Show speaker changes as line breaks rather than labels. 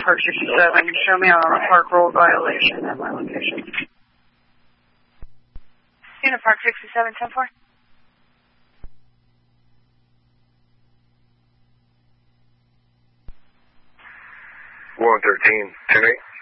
Park 67. Show me on a Park Road violation at my location.
Unit Park 67, 10-4.
113, 10-8.